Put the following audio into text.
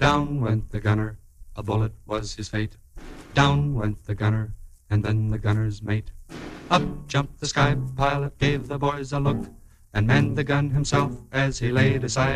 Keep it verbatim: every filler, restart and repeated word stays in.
Down went the gunner, a bullet was his fate. Down went the gunner, and then the gunner's mate. Up jumped the sky pilot, gave the boys a look, and manned the gun himself as he laid aside